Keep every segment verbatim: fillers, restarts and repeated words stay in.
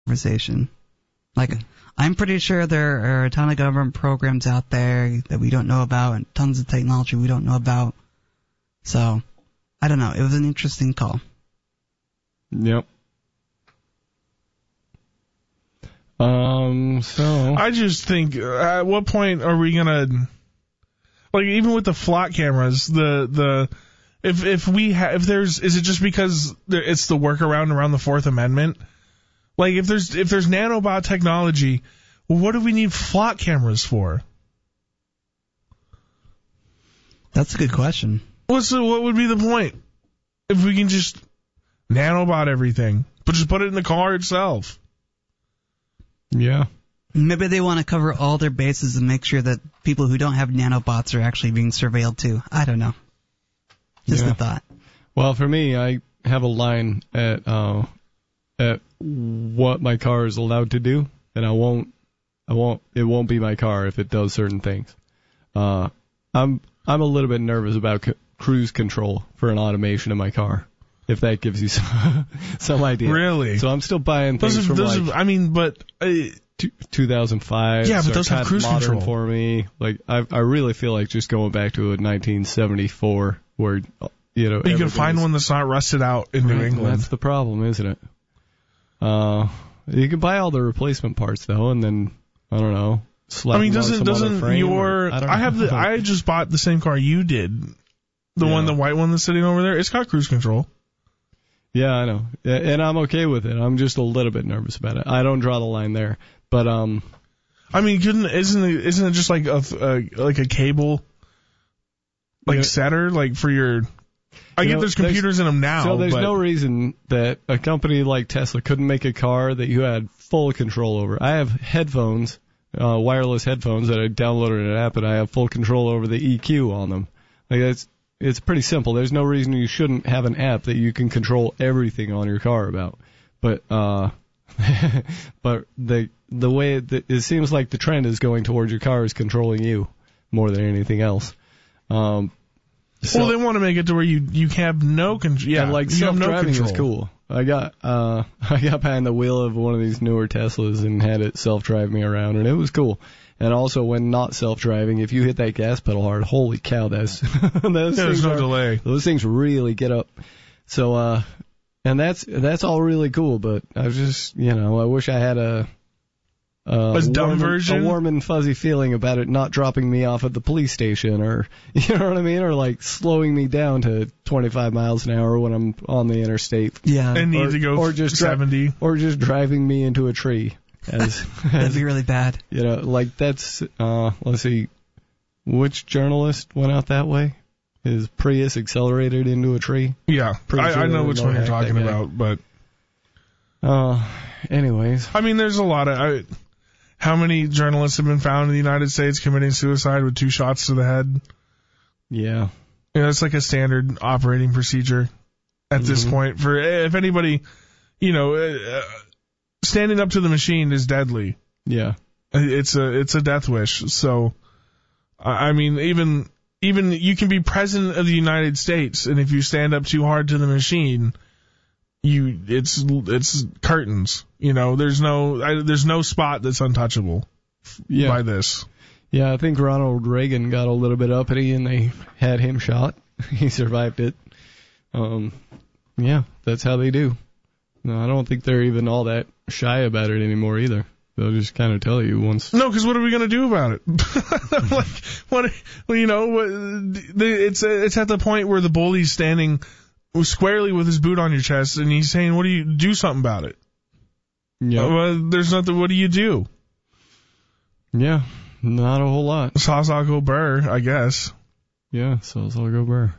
conversation. Like, I'm pretty sure there are a ton of government programs out there that we don't know about and tons of technology we don't know about. So, I don't know. It was an interesting call. Yep. Um, so. I just think, uh, at what point are we gonna, like, even with the flock cameras, the, the, if, if we have, if there's, is it just because there, it's the workaround around the Fourth Amendment? Like, if there's, if there's nanobot technology, well, what do we need flock cameras for? That's a good question. What's the, what would be the point? If we can just nanobot everything, but just put it in the car itself. Yeah. Maybe they want to cover all their bases and make sure that people who don't have nanobots are actually being surveilled too. I don't know. Just yeah. a thought. Well, for me, I have a line at uh, at what my car is allowed to do, and I won't, I won't, it won't be my car if it does certain things. Uh, I'm I'm a little bit nervous about c- cruise control for an automation in my car, if that gives you some, some idea. Really? So I'm still buying things those are, from those like are, I mean, but uh, two thousand five. Yeah, but those have kind of cruise modern control for me. Like I, I really feel like just going back to a nineteen seventy-four where you know you can find one that's not rusted out in right, New England. That's the problem, isn't it? Uh, you can buy all the replacement parts though, and then I don't know. Slap I mean, them on doesn't some other doesn't frame your or, I, don't I know. have the I just bought the same car you did, the Yeah. one the white one that's sitting over there. It's got cruise control. Yeah, I know, and I'm okay with it. I'm just a little bit nervous about it. I don't draw the line there, but um. I mean, couldn't isn't it, isn't it just like a, a like a cable, like Yeah. setter, like for your? I You get know, there's computers in them now. So there's but no reason that a company like Tesla couldn't make a car that you had full control over. I have headphones, uh, wireless headphones that I downloaded an app, and I have full control over the E Q on them. Like it's it's pretty simple. There's no reason you shouldn't have an app that you can control everything on your car about. But uh, but the the way it, it seems like the trend is going towards your car is controlling you more than anything else. Um, so, well, they want to make it to where you you have no control. Yeah, and like you have no self-driving control. is cool. I got uh I got behind the wheel of one of these newer Teslas and had it self-drive me around, and it was cool. And also, when not self-driving, if you hit that gas pedal hard, holy cow, that's those Yeah, there's no are, delay. Those things really get up. So uh, and that's that's all really cool. But I was just, you know, I wish I had a Uh, a dumb warm, version? A warm and fuzzy feeling about it not dropping me off at the police station, or, you know what I mean? Or like slowing me down to twenty-five miles an hour when I'm on the interstate. Yeah. And need or, to go or just seventy. Dri- or just driving me into a tree. As, That'd as be really bad. You know, like that's, uh, let's see, which journalist went out that way? His Prius accelerated into a tree? Yeah, Pretty I, sure I know they which know one you're hack that talking guy. about, but Uh, anyways. I mean, there's a lot of. I, how many journalists have been found in the United States committing suicide with two shots to the head? Yeah. You know, it's like a standard operating procedure at this Mhm. point. For if anybody, you know, uh, standing up to the machine is deadly. Yeah. It's a it's a death wish. So, I I mean, even even you can be president of the United States, and if you stand up too hard to the machine, you it's it's curtains. You know, there's no I, there's no spot that's untouchable Yeah. by this. Yeah, I think Ronald Reagan got a little bit uppity and they had him shot. He survived it. Um, yeah, that's how they do. No, I don't think they're even all that shy about it anymore either. They'll just kind of tell you once. No, because what are we gonna do about it? Like, what? Well, you know, what, the- it's it's at the point where the bully's standing squarely with his boot on your chest, and he's saying, "What do you do? Something about it." Yeah. Well, there's nothing. What do you do? Yeah, not a whole lot. Saw's go burr, I guess. Yeah, so I'll go burr.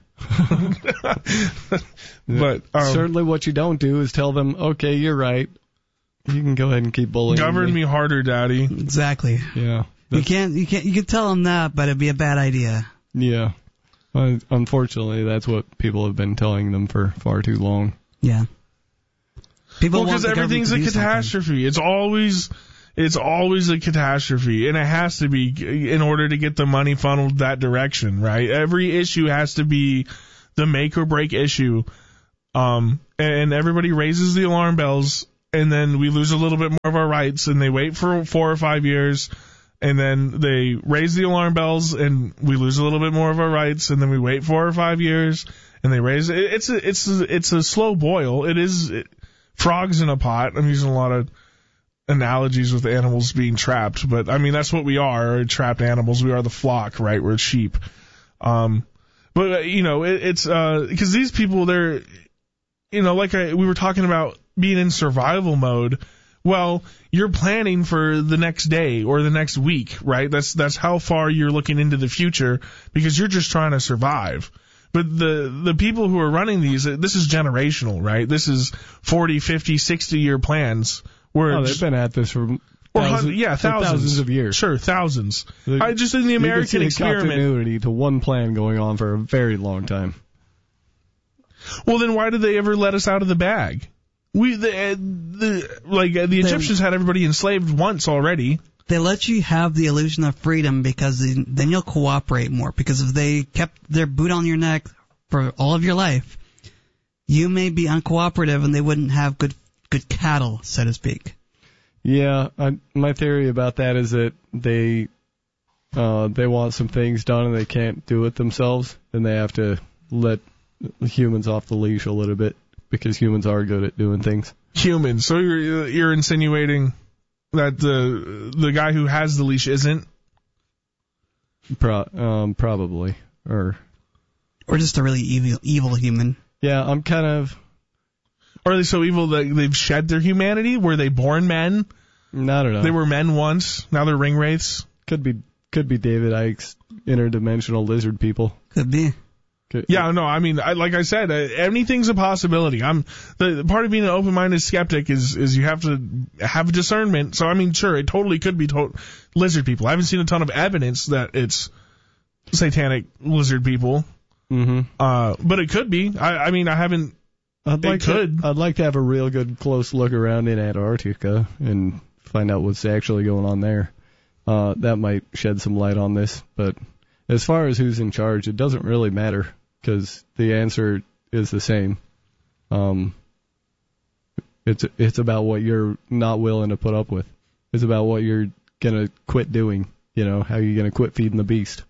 But um, certainly what you don't do is tell them, okay, you're right. You can go ahead and keep bullying govern me harder, Daddy. Exactly. Yeah. You can't, you can't, you can tell them that, but it'd be a bad idea. Yeah. Uh, unfortunately, that's what people have been telling them for far too long. Yeah. People Well, want because the government everything's to a do something. catastrophe. It's always, it's always a catastrophe, and it has to be in order to get the money funneled that direction, right? Every issue has to be the make or break issue, um, and everybody raises the alarm bells and then we lose a little bit more of our rights, and they wait for four or five years, and then they raise the alarm bells, and we lose a little bit more of our rights, and then we wait four or five years, and they raise it. It's a, it's a, it's a slow boil. It is it, frogs in a pot. I'm using a lot of analogies with animals being trapped, but I mean, that's what we are, trapped animals. We are the flock, right? We're sheep. Um, but, uh, you know, it, it's, uh, because these people, they're, you know, like I, we were talking about being in survival mode. Well, you're planning for the next day or the next week, right? That's, that's how far you're looking into the future because you're just trying to survive. But the, the people who are running these, this is generational, right? This is forty, fifty, sixty year plans. Where oh, they've been at this for thousands, yeah, thousands. thousands of years. Sure, thousands. The, I just in the American you can see experiment. Continuity to one plan going on for a very long time. Well, then why did they ever let us out of the bag? We the, the like the Egyptians had everybody enslaved once already. They let you have the illusion of freedom because then you'll cooperate more. Because if they kept their boot on your neck for all of your life, you may be uncooperative and they wouldn't have good good cattle, so to speak. Yeah, I, my theory about that is that they uh, they want some things done and they can't do it themselves, and they have to let humans off the leash a little bit because humans are good at doing things. Humans. So you're you're insinuating that the the guy who has the leash isn't? Pro, um, probably, or or just a really evil evil human. Yeah, I'm kind of. Are they so evil that they've shed their humanity? Were they born men? I don't know. They were men once. Now they're ring wraiths. Could be, could be David Icke's interdimensional lizard people. Could be. Could, yeah, no, I mean, I, like I said, uh, anything's a possibility. I'm the, the part of being an open-minded skeptic is is you have to have discernment. So I mean, sure, it totally could be to- lizard people. I haven't seen a ton of evidence that it's satanic lizard people. Mm-hmm. Uh, but it could be. I, I mean, I haven't. I'd like it could. To, I'd like to have a real good close look around in Antarctica and find out what's actually going on there. Uh, that might shed some light on this. But as far as who's in charge, it doesn't really matter because the answer is the same. Um, it's it's about what you're not willing to put up with. It's about what you're gonna quit doing. You know, how you're gonna quit feeding the beast.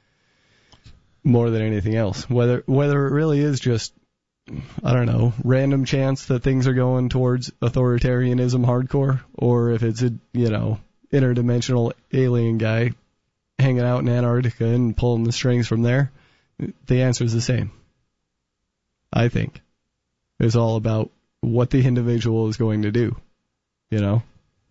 More than anything else, whether whether it really is just. I don't know, random chance that things are going towards authoritarianism hardcore, or if it's a, you know, interdimensional alien guy hanging out in Antarctica and pulling the strings from there, the answer is the same. I think. It's all about what the individual is going to do, you know?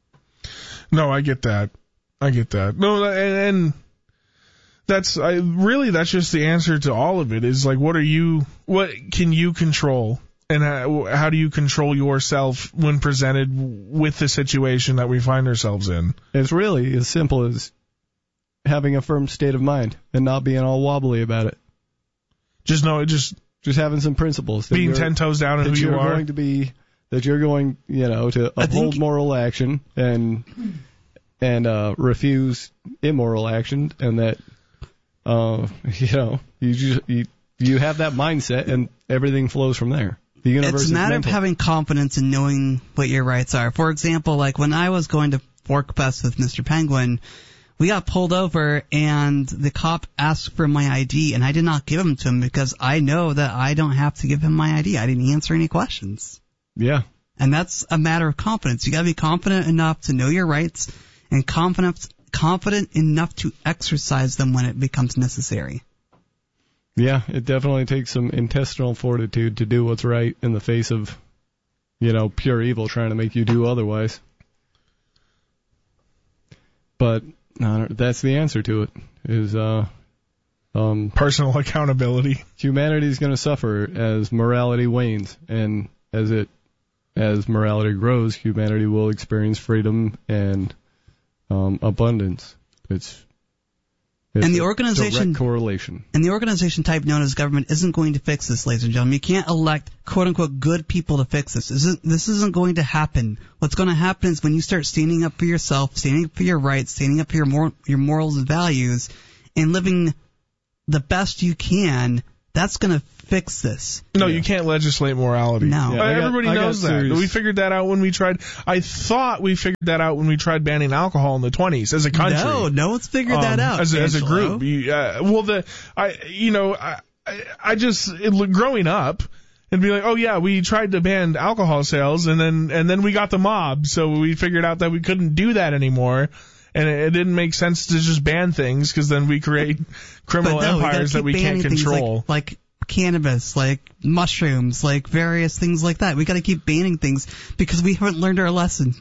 No, I get that. I get that. No, and... and That's I, really that's just the answer to all of it is like what are you what can you control and how, how do you control yourself when presented with the situation that we find ourselves in? It's really as simple as having a firm state of mind and not being all wobbly about it. Just know it just just having some principles. Being ten toes down in who you are. Going to be that you're going, you know, to uphold moral action and and uh, refuse immoral action, and that. Uh, you know, you just you, you have that mindset, and everything flows from there. The universe it's a matter is mental. of having confidence in knowing what your rights are. For example, like when I was going to Fork Fest with Mister Penguin, we got pulled over, and the cop asked for my I D, and I did not give him to him because I know that I don't have to give him my I D. I didn't answer any questions. Yeah. And that's a matter of confidence. You got to be confident enough to know your rights and confident confident enough to exercise them when it becomes necessary. Yeah, it definitely takes some intestinal fortitude to do what's right in the face of, you know, pure evil trying to make you do otherwise. But uh, that's the answer to it, is uh, um, personal accountability. Humanity's going to suffer as morality wanes, and as it as morality grows, humanity will experience freedom and um, abundance. It's, it's and the organization direct correlation. And the organization type known as government isn't going to fix this, ladies and gentlemen. You can't elect quote unquote good people to fix this. This isn't, this isn't going to happen. What's going to happen is when you start standing up for yourself, standing up for your rights, standing up for your mor- your morals and values, and living the best you can, that's going to fix this. No, Yeah. you can't legislate morality. No. Yeah, Uh, I got- everybody I got knows that. serious- We figured that out when we tried. I thought we figured that out when we tried banning alcohol in the twenties as a country. No, no one's figured Um, that out. as a, as a Angelo. group. You, uh, well, the I you know I I, I just it, growing up. And be like, oh yeah, we tried to ban alcohol sales, and then and then we got the mob, so we figured out that we couldn't do that anymore, and it, it didn't make sense to just ban things because then we create criminal But no, we gotta empires that keep we can't banning things control. Like, like cannabis, like mushrooms, like various things like that. We got to keep banning things because we haven't learned our lesson.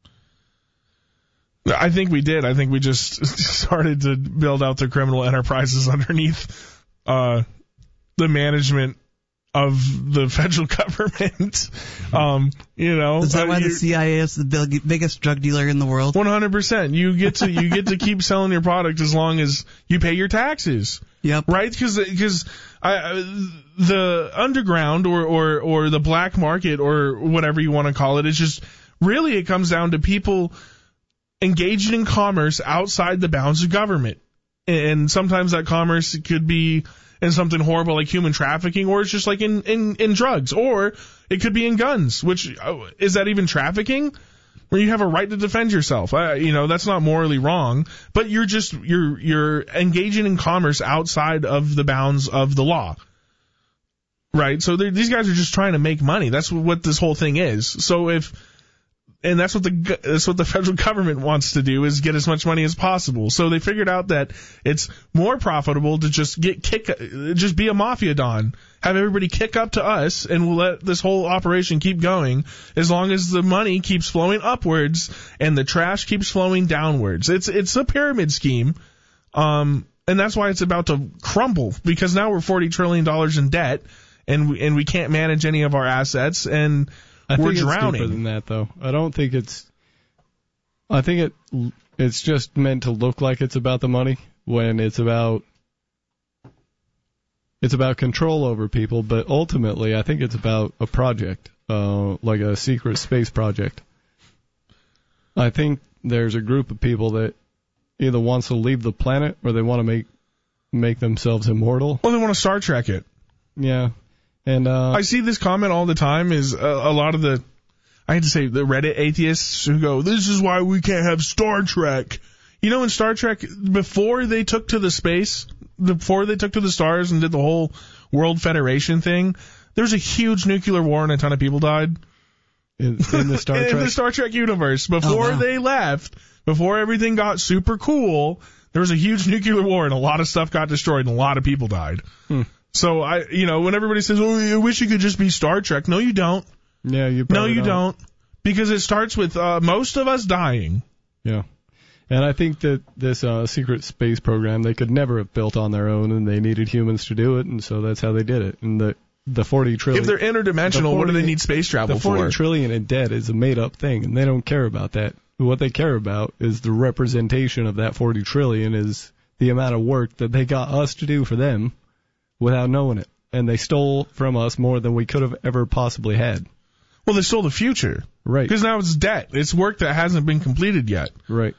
I think we did. I think we just started to build out the criminal enterprises underneath uh, the management of the federal government. um, you know, Is that uh, why the you- C I A is the big, biggest drug dealer in the world? one hundred percent. You get to you get to keep selling your product as long as you pay your taxes. Yep. Right? Because because the underground or, or or the black market or whatever you want to call it, it's just really it comes down to people engaging in commerce outside the bounds of government, and sometimes that commerce could be in something horrible like human trafficking, or it's just like in in in drugs, or it could be in guns. Which uh, is that even trafficking? Where you have a right to defend yourself. Uh, you know, that's not morally wrong, but you're just, you're, you're engaging in commerce outside of the bounds of the law. Right? So these guys are just trying to make money. That's what this whole thing is. So if, and that's what the, that's what the federal government wants to do, is get as much money as possible. So they figured out that it's more profitable to just get kick, just be a mafia don. Have everybody kick up to us, and we'll let this whole operation keep going as long as the money keeps flowing upwards and the trash keeps flowing downwards. It's it's a pyramid scheme, um, and that's why it's about to crumble, because now we're forty trillion dollars in debt, and we, and we can't manage any of our assets, and I we're think it's drowning. deeper than that, though. I don't think it's. I think it it's just meant to look like it's about the money when it's about. It's about control over people, but ultimately I think it's about a project, uh, like a secret space project. I think there's a group of people that either wants to leave the planet or they want to make make themselves immortal. Well, they want to Star Trek it. Yeah, and uh, I see this comment all the time. Is a, a lot of the, I hate to say, the Reddit atheists who go, "This is why we can't have Star Trek." You know, in Star Trek, before they took to the space, before they took to the stars and did the whole World Federation thing, there was a huge nuclear war and a ton of people died. in, in the Star in Trek, the Star Trek universe, before Oh, wow. they left, before everything got super cool, there was a huge nuclear war and a lot of stuff got destroyed and a lot of people died. Hmm. So I, you know, when everybody says, "Oh, I wish you could just be Star Trek," no, you don't. yeah, you No, probably you don't, because it starts with uh, most of us dying. Yeah. And I think that this uh, secret space program they could never have built on their own, and they needed humans to do it, and so that's how they did it. And the the forty trillion. If they're interdimensional, the what do they forty need space travel the forty for? trillion in debt is a made up thing, and they don't care about that. What they care about is the representation of that forty trillion is the amount of work that they got us to do for them without knowing it, and they stole from us more than we could have ever possibly had. Well, they stole the future. Right. Because now it's debt. It's work that hasn't been completed yet. Right.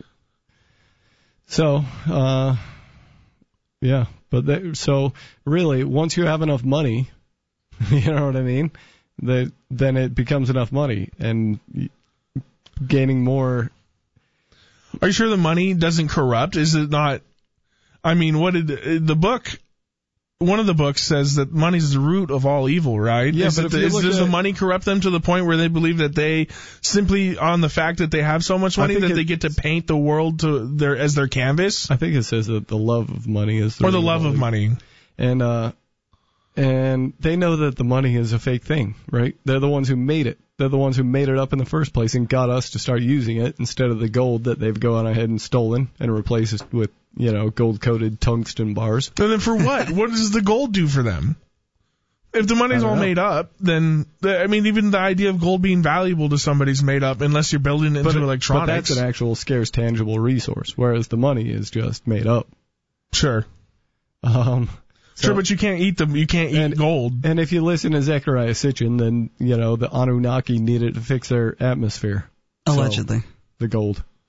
So, uh, yeah, but they, so really, once you have enough money, you know what I mean, that then it becomes enough money, and gaining more. Are you sure the money doesn't corrupt? Is it not? I mean, what did the book? One of the books says that money is the root of all evil, right? Yeah, is but it, if you is, look does at- the money corrupt them to the point where they believe that they simply on the fact that they have so much money think that it- they get to paint the world to their as their canvas, I think it says that the love of money is the or the root love all of evil. money? and uh, and they know that the money is a fake thing, right? They're the ones who made it. They're the ones who made it up in the first place and got us to start using it instead of the gold that they've gone ahead and stolen and replaced it with, you know, gold-coated tungsten bars. And then for what? What does the gold do for them? If the money's I don't all know. made up, then the, I mean, even the idea of gold being valuable to somebody's made up, unless you're building it into But, it- electronics. but that's an actual scarce, tangible resource, whereas the money is just made up. Sure, Um, so- sure, but you can't eat them. You can't eat And- gold. And if you listen to Zechariah Sitchin, then, you know, the Anunnaki needed to fix their atmosphere. So, Allegedly. the gold.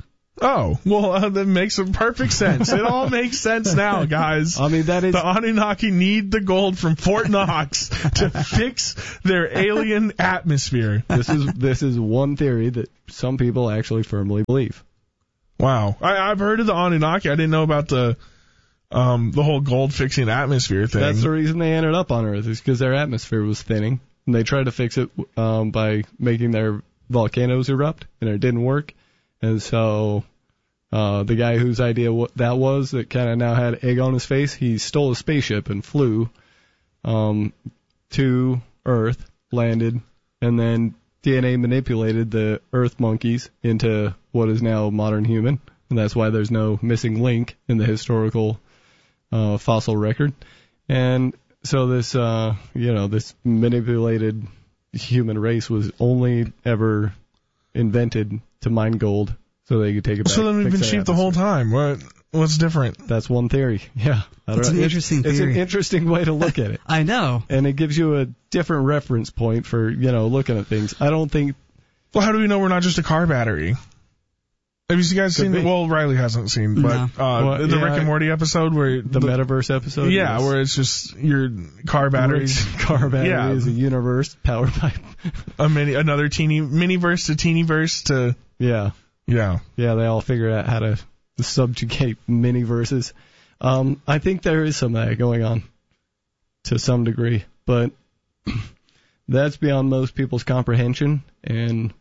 Oh, well, uh, that makes perfect sense. It all makes sense now, guys. I mean, that is... The Anunnaki need the gold from Fort Knox to fix their alien atmosphere. This is this is one theory that some people actually firmly believe. Wow. I, I've heard of the Anunnaki. I didn't know about the um, the whole gold fixing atmosphere thing. That's the reason they ended up on Earth, is because their atmosphere was thinning. And they tried to fix it um, by making their volcanoes erupt, and it didn't work. And so... Uh, the guy whose idea what that was, that kind of now had egg on his face, he stole a spaceship and flew um, to Earth, landed, and then D N A manipulated the Earth monkeys into what is now modern human, and that's why there's no missing link in the historical uh, fossil record. And so this, uh, you know, this manipulated human race was only ever invented to mine gold. So they could take it back. So then we've been sheep the whole time. What? What's different? That's one theory. Yeah. I don't It's know. an interesting it's, theory. It's an interesting way to look at it. I know. And it gives you a different reference point for, you know, looking at things. I don't think... Well, how do we know we're not just a car battery? Have you guys Could seen... be. Well, Riley hasn't seen, but No. uh, Well, the yeah, Rick and Morty episode where... The, metaverse episode? Yeah, yes. where it's just your car batteries. Rick's car battery Yeah. is a universe powered by... a mini, another teeny... Mini-verse to teeny-verse to... yeah. Yeah. Yeah, they all figured out how to subjugate mini-verses. Um, I think there is some of that going on to some degree, but that's beyond most people's comprehension. And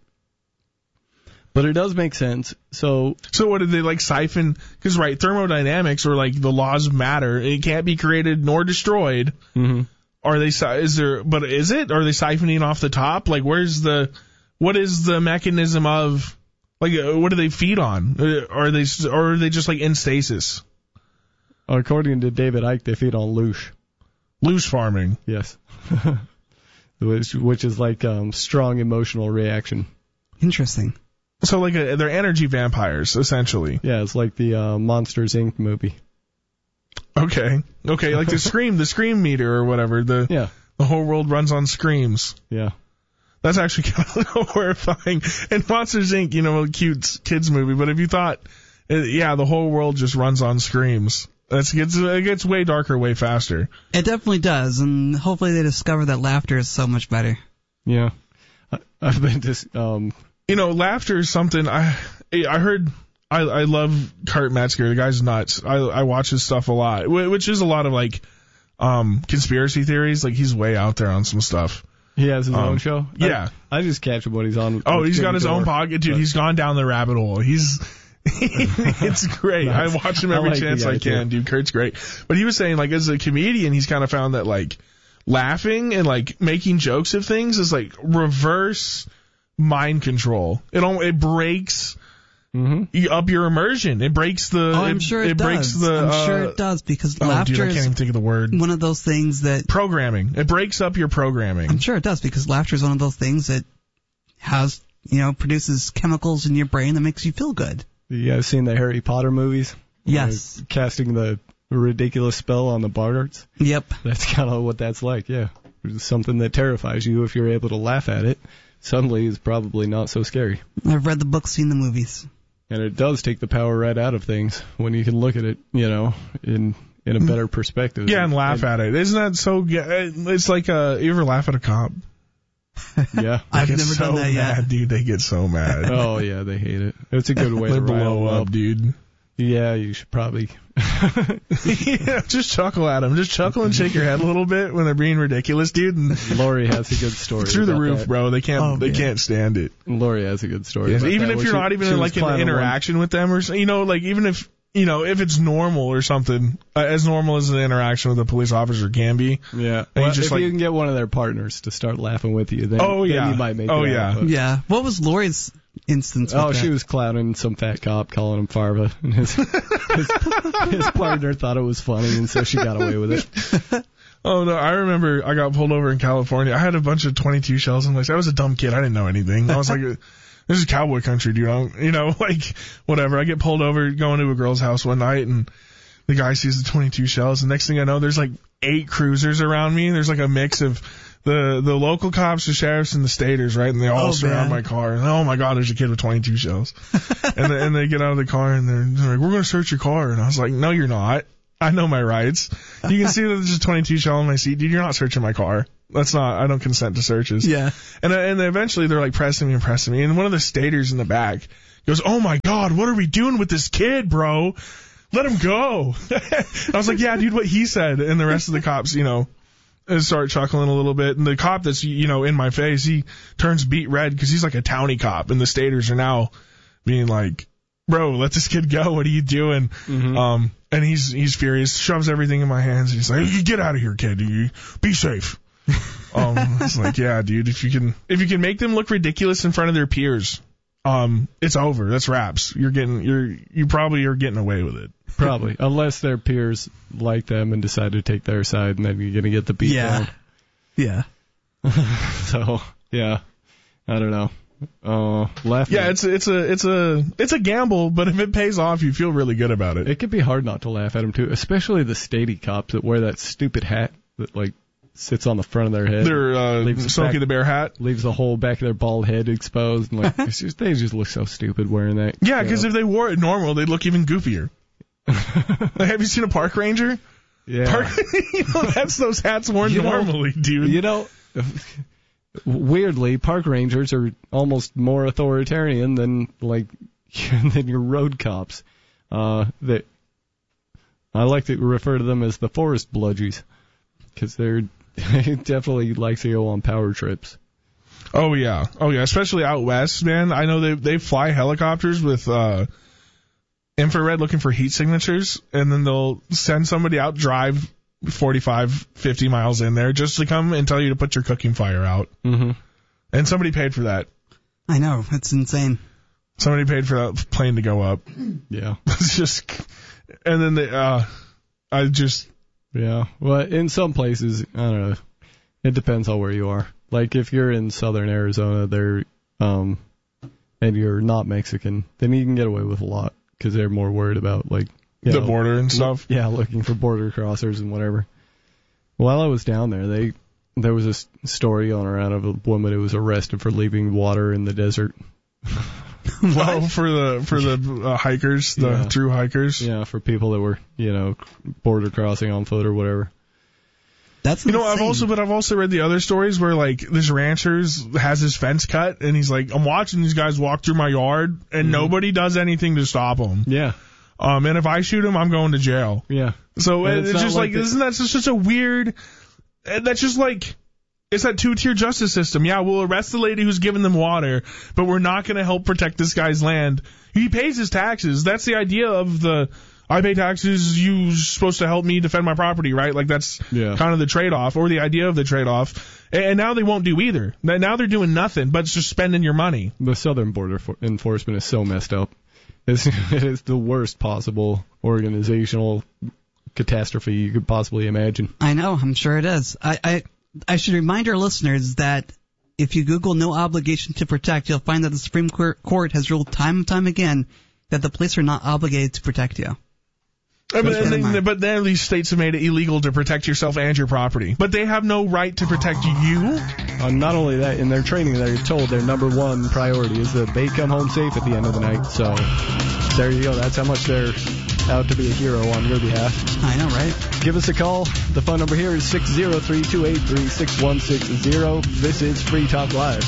but it does make sense. So, So what did they like siphon? Because right, thermodynamics or like the laws of matter, it can't be created nor destroyed. mm-hmm. Are they? si- Is there? But is it? Are they siphoning off the top? Like, where's the? What is the mechanism of? Like, uh, what do they feed on? Uh, Are they? Or are they just like in stasis? According to David Icke, they feed on loosh. Loose farming. Yes. which, which is like um, strong emotional reaction. Interesting. So like a, they're energy vampires essentially. Yeah, it's like the uh, Monsters Incorporated movie. Okay. Okay. Like the scream, the scream meter or whatever. The Yeah. the whole world runs on screams. Yeah. That's actually kind of horrifying. And Monsters Incorporated, you know, a cute kids movie. But if you thought, uh, yeah, the whole world just runs on screams. That's gets it gets way darker, way faster. It definitely does, and hopefully they discover that laughter is so much better. Yeah. I, I've been just um. You know, laughter is something I I heard. I I love Kurt Metzger. The guy's nuts. I I watch his stuff a lot, wh- which is a lot of like um conspiracy theories. Like he's way out there on some stuff. He has his Um, own show? yeah. I, I just catch him when he's on. Oh, with he's got Jimmy his own Dore, pocket, dude. but- He's gone down the rabbit hole. He's it's great. I Nice. watch him I every like the chance guy, I can, too. dude. Kurt's great. But he was saying, like, as a comedian, he's kind of found that, like, laughing and, like, making jokes of things is, like, reverse mind control. It all, it breaks Mhm. you up your immersion. It breaks the. Oh, I'm it, sure it, breaks does. the. I'm uh, sure it does because Oh, laughter dude, I can't is even think of the word. one of those things that Programming. It breaks up your programming. I'm sure it does because laughter is one of those things that has, you know, produces chemicals in your brain that makes you feel good. You guys seen the Harry Potter movies? Yes. Where casting the ridiculous spell on the Boggarts. Yep. That's kind of what that's like. Yeah. It's something that terrifies you. If you're able to laugh at it, suddenly it's probably not so scary. I've read the books, seen the movies. And it does take the power right out of things when you can look at it, you know, in in a better perspective. Yeah, and laugh at it. Isn't that so? g- It's like uh, you ever laugh at a cop? Yeah. I've They get never so done that yet. mad, dude. They get so mad. Oh yeah, they hate it. It's a good way They to rile blow them up, up. dude. Yeah, you should probably. Yeah, just chuckle at them. Just chuckle and shake your head a little bit when they're being ridiculous, dude. And Lori has a good story. through the about roof, that. bro. They can't. Oh, they man. can't stand it. Lori has a good story. Yes, about even that, if where you're she- not even she in was like an climbing one- interaction with them, or so- you know, like even if you know if it's normal or something, uh, as normal as an interaction with a police officer can be. Yeah. And you Well, just, if like- you can get one of their partners to start laughing with you, then, Oh, then yeah. you might make Oh, it yeah. out, but- Yeah. What was Lori's instance with Oh, that? she was clowning some fat cop, calling him Farva, and his, his his partner thought it was funny, and so she got away with it. Oh no, I remember I got pulled over in California. I had a bunch of twenty-two shells in my. I was a dumb kid. I didn't know anything. I was like, this is cowboy country, dude. I don't, you know, like whatever. I get pulled over going to a girl's house one night, and the guy sees the twenty-two shells. The next thing I know, there's like eight cruisers around me. There's like a mix of the the local cops, the sheriffs, and the staters, right? And they all Oh, surround man. my car. And oh my God, there's a kid with twenty-two shells. and, they, and they get out of the car and they're, they're like, we're going to search your car. And I was like, no, you're not. I know my rights. You can see that there's a twenty-two shell in my seat. Dude, you're not searching my car. That's not, I don't consent to searches. Yeah. And and eventually they're like pressing me and pressing me. And one of the staters in the back goes, oh my God, what are we doing with this kid, bro? Let him go. I was like, yeah, dude, what he said. And the rest of the cops, you know, start chuckling a little bit. And the cop that's, you know, in my face, he turns beet red because he's like a townie cop. And the staters are now being like, bro, let this kid go. What are you doing? Mm-hmm. Um, and he's he's furious, shoves everything in my hands. And he's like, you get out of here, kid. You be safe. um, it's like, yeah, dude, if you can, if you can make them look ridiculous in front of their peers, um, it's over. That's wraps. You're getting, you're, you probably are getting away with it. Probably, unless their peers like them and decide to take their side, and then you're gonna get the beat Yeah. down. Yeah. So, yeah, I don't know. Uh, laughing. Yeah, it's it's a it's a it's a gamble, but if it pays off, you feel really good about it. It could be hard not to laugh at them too, especially the statey cops that wear that stupid hat that like sits on the front of their head. They're uh, Leaves Smokey back- the Bear hat. leaves the whole back of their bald head exposed, and like it's just, they just look so stupid wearing that. Yeah, because if they wore it normal, they'd look even goofier. Like, have you seen a park ranger? yeah, Park, you know, that's those hats worn You know- normally, dude. you know. Weirdly, park rangers are almost more authoritarian than like than your road cops. Uh, that I like to refer to them as the forest bludgies because they're they definitely like to go on power trips. Oh yeah, oh yeah, especially out west, man. I know they they fly helicopters with uh, infrared looking for heat signatures, and then they'll send somebody out drive forty-five, fifty miles in there just to come and tell you to put your cooking fire out. Mm-hmm. And somebody paid for that. I know. It's insane. Somebody paid for that plane to go up. Yeah, It's just, and then they, uh, I just, yeah. Well, in some places, I don't know. It depends on where you are. Like if you're in southern Arizona, they're um, and you're not Mexican, then you can get away with a lot because they're more worried about like. You the know, border and stuff. Yeah, looking for border crossers and whatever. While I was down there, they there was a s- story going around of a woman who was arrested for leaving water in the desert. Oh, for the for the uh, hikers, the Yeah. true hikers. Yeah, for people that were, you know, border crossing on foot or whatever. That's You know, I've insane. also, but I've also read the other stories where like this rancher's has his fence cut, and he's like, I'm watching these guys walk through my yard, and nobody does anything to stop them. Yeah, Um, and if I shoot him, I'm going to jail. yeah. So And it's, it's not just like like, the- isn't that just such a weird? uh, That's just like. It's that two-tier justice system. Yeah, we'll arrest the lady who's giving them water, but we're not going to help protect this guy's land. He pays his taxes. That's the idea of the, I pay taxes, you're supposed to help me defend my property, right? Like that's Yeah. kind of the trade-off, or the idea of the trade-off. And, and now they won't do either. Now they're doing nothing, but it's just spending your money. The southern border for- enforcement is so messed up. It's, it is the worst possible organizational catastrophe you could possibly imagine. I know. I'm sure it is. I, I, I should remind our listeners that if you Google no obligation to protect, you'll find that the Supreme Court has ruled time and time again that the police are not obligated to protect you. But, Keep that in and mind. then, but then these states have made it illegal to protect yourself and your property. But they have no right to protect you. Uh, not only that, in their training, they're told their number one priority is that they come home safe at the end of the night. So there you go. That's how much they're out to be a hero on your behalf. I know, right? Give us a call. The phone number here is six zero three, two eight three, six one six zero. This is Free Talk Live.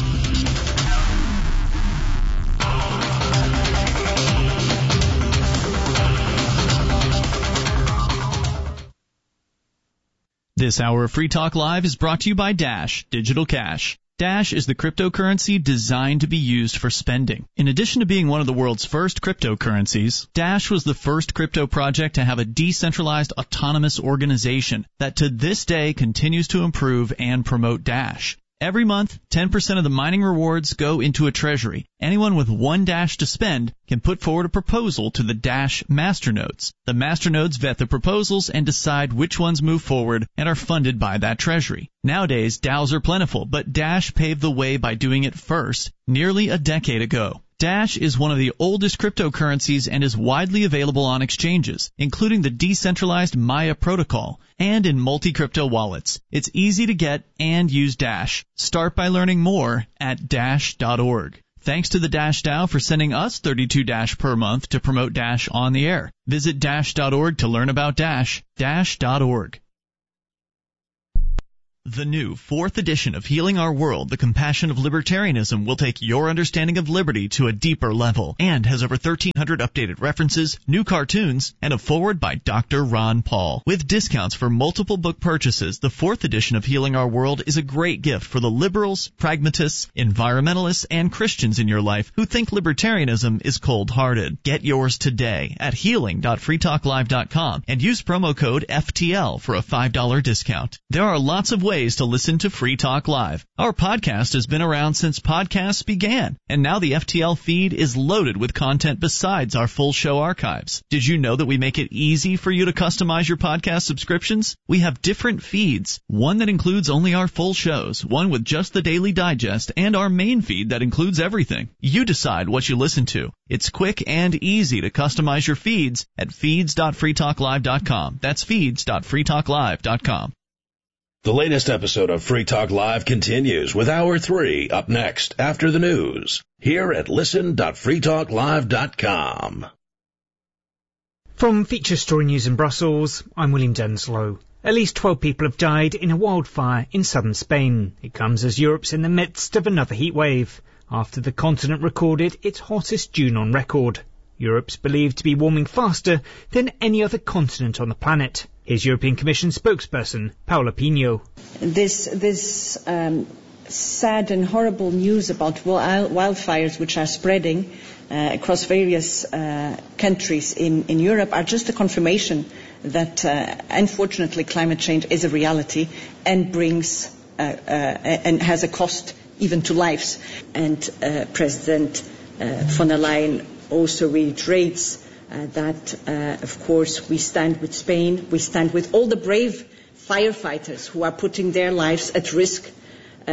This hour of Free Talk Live is brought to you by Dash Digital Cash. Dash is the cryptocurrency designed to be used for spending. In addition to being one of the world's first cryptocurrencies, Dash was the first crypto project to have a decentralized autonomous organization that to this day continues to improve and promote Dash. Every month, ten percent of the mining rewards go into a treasury. Anyone with one Dash to spend can put forward a proposal to the Dash masternodes. The masternodes vet the proposals and decide which ones move forward and are funded by that treasury. Nowadays, DAOs are plentiful, but Dash paved the way by doing it first nearly a decade ago. Dash is one of the oldest cryptocurrencies and is widely available on exchanges, including the decentralized Maya protocol, and in multi-crypto wallets. It's easy to get and use Dash. Start by learning more at dash dot org. Thanks to the Dash DAO for sending us thirty-two Dash per month to promote Dash on the air. Visit dash dot org to learn about Dash. dash dot org. The new fourth edition of Healing Our World, The Compassion of Libertarianism, will take your understanding of liberty to a deeper level and has over thirteen hundred updated references, new cartoons, and a foreword by Doctor Ron Paul. With discounts for multiple book purchases, the fourth edition of Healing Our World is a great gift for the liberals, pragmatists, environmentalists, and Christians in your life who think libertarianism is cold-hearted. Get yours today at healing dot free talk live dot com and use promo code F T L for a five dollars discount. There are lots of ways to listen to Free Talk Live. Our podcast has been around since podcasts began, and now the F T L feed is loaded with content besides our full show archives. Did you know that we make it easy for you to customize your podcast subscriptions? We have different feeds, one that includes only our full shows, one with just the Daily Digest, and our main feed that includes everything. You decide what you listen to. It's quick and easy to customize your feeds at feeds dot free talk live dot com. That's feeds dot free talk live dot com. The latest episode of Free Talk Live continues with Hour three up next after the news here at listen dot free talk live dot com. From Feature Story News in Brussels, I'm William Denslow. At least twelve people have died in a wildfire in southern Spain. It comes as Europe's in the midst of another heat wave, after the continent recorded its hottest June on record. Europe's believed to be warming faster than any other continent on the planet. Here's European Commission spokesperson Paula Pino. This, this um, sad and horrible news about wildfires which are spreading uh, across various uh, countries in, in Europe are just a confirmation that, uh, unfortunately, climate change is a reality and brings uh, uh, and has a cost even to lives. And uh, President uh, von der Leyen also reiterates uh, that, uh, of course, we stand with Spain, we stand with all the brave firefighters who are putting their lives at risk, uh,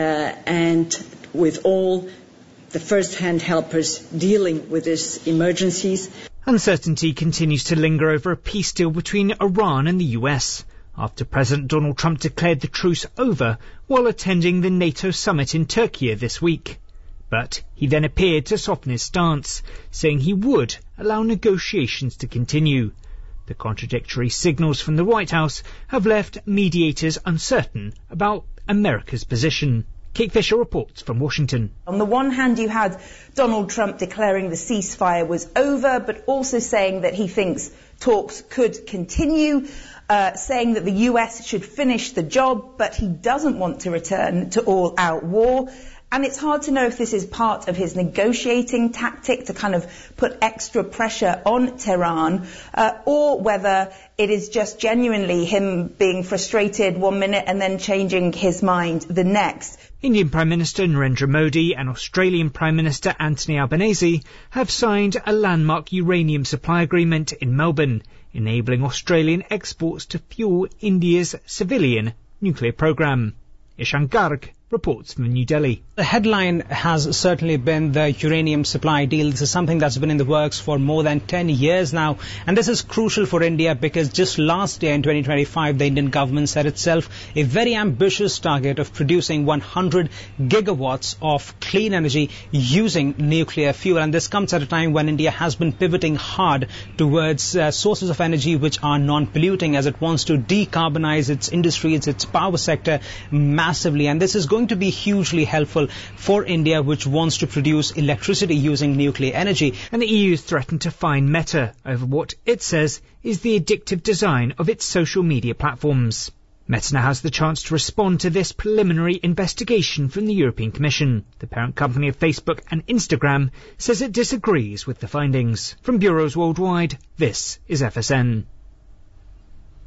and with all the first-hand helpers dealing with these emergencies. Uncertainty continues to linger over a peace deal between Iran and the U S after President Donald Trump declared the truce over while attending the NATO summit in Turkey this week. But he then appeared to soften his stance, saying he would allow negotiations to continue. The contradictory signals from the White House have left mediators uncertain about America's position. Kate Fisher reports from Washington. On the one hand, you had Donald Trump declaring the ceasefire was over, but also saying that he thinks talks could continue, uh, saying that the U S should finish the job, but he doesn't want to return to all-out war. And it's hard to know if this is part of his negotiating tactic to kind of put extra pressure on Tehran, uh, or whether it is just genuinely him being frustrated one minute and then changing his mind the next. Indian Prime Minister Narendra Modi and Australian Prime Minister Anthony Albanese have signed a landmark uranium supply agreement in Melbourne, enabling Australian exports to fuel India's civilian nuclear program. Ishan Garg reports from New Delhi. The headline has certainly been the uranium supply deal. This is something that's been in the works for more than ten years now. And this is crucial for India because just last year in twenty twenty-five, the Indian government set itself a very ambitious target of producing one hundred gigawatts of clean energy using nuclear fuel. And this comes at a time when India has been pivoting hard towards uh, sources of energy which are non-polluting as it wants to decarbonize its industries, its power sector massively. And this is going to be hugely helpful for India, which wants to produce electricity using nuclear energy. And the E U has threatened to fine Meta over what it says is the addictive design of its social media platforms. Meta now has the chance to respond to this preliminary investigation from the European Commission. The parent company of Facebook and Instagram says it disagrees with the findings. From bureaus worldwide, this is F S N.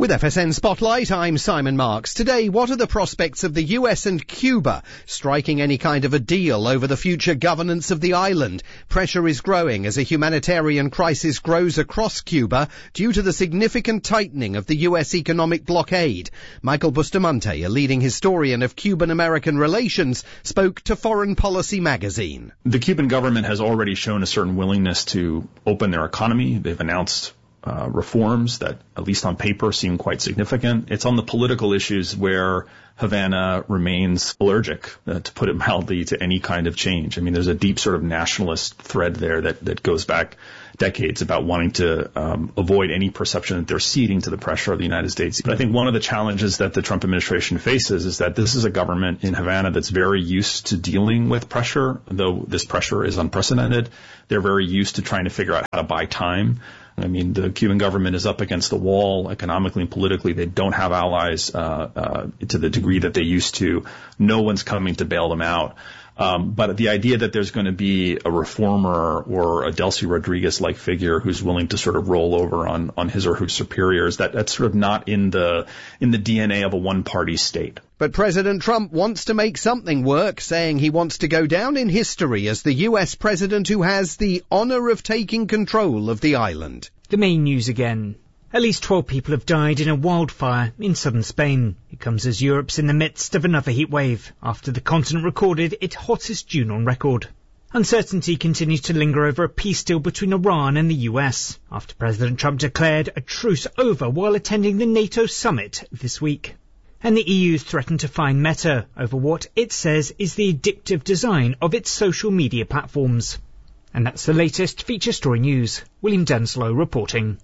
With F S N Spotlight, I'm Simon Marks. Today, what are the prospects of the U S and Cuba striking any kind of a deal over the future governance of the island? Pressure is growing as a humanitarian crisis grows across Cuba due to the significant tightening of the U S economic blockade. Michael Bustamante, a leading historian of Cuban-American relations, spoke to Foreign Policy magazine. The Cuban government has already shown a certain willingness to open their economy. They've announced Uh, reforms that, at least on paper, seem quite significant. It's on the political issues where Havana remains allergic, uh, to put it mildly, to any kind of change. I mean, there's a deep sort of nationalist thread there that, that goes back decades about wanting to um, avoid any perception that they're ceding to the pressure of the United States. But I think one of the challenges that the Trump administration faces is that this is a government in Havana that's very used to dealing with pressure, though this pressure is unprecedented. They're very used to trying to figure out how to buy time. I mean, the Cuban government is up against the wall economically and politically. They don't have allies uh, uh, to the degree that they used to. No one's coming to bail them out. Um, but the idea that there's going to be a reformer or a Delcy Rodriguez-like figure who's willing to sort of roll over on, on his or her superiors, that, that's sort of not in the in the D N A of a one-party state. But President Trump wants to make something work, saying he wants to go down in history as the U S president who has the honor of taking control of the island. The main news again. At least twelve people have died in a wildfire in southern Spain. It comes as Europe's in the midst of another heat wave, after the continent recorded its hottest June on record. Uncertainty continues to linger over a peace deal between Iran and the U S, after President Trump declared a truce over while attending the NATO summit this week. And the E U's threatened to fine Meta over what it says is the addictive design of its social media platforms. And that's the latest feature story news. William Denslow reporting.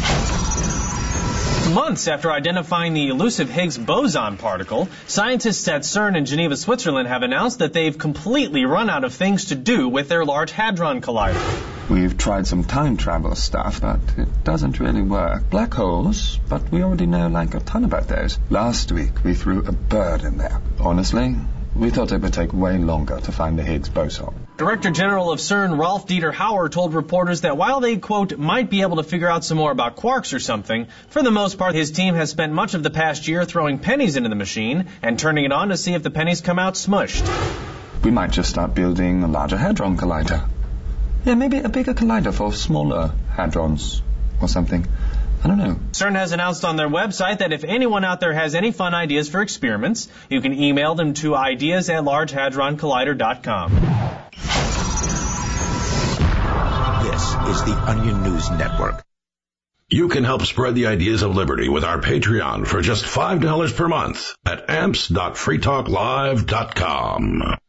Months after identifying the elusive Higgs boson particle, scientists at CERN in Geneva, Switzerland have announced that they've completely run out of things to do with their Large Hadron Collider. We've tried some time travel stuff, but it doesn't really work. Black holes, but we already know like a ton about those. Last week we threw a bird in there. Honestly, we thought it would take way longer to find the Higgs boson. Director General of CERN, Rolf Dieter Hauer, told reporters that while they, quote, might be able to figure out some more about quarks or something, for the most part his team has spent much of the past year throwing pennies into the machine and turning it on to see if the pennies come out smushed. We might just start building a larger hadron collider. Yeah, maybe a bigger collider for smaller hadrons or something. I don't know. CERN has announced on their website that if anyone out there has any fun ideas for experiments, you can email them to ideas at large hadron collider dot com. This is the Onion News Network. You can help spread the ideas of liberty with our Patreon for just five dollars per month at amps dot free talk live dot com.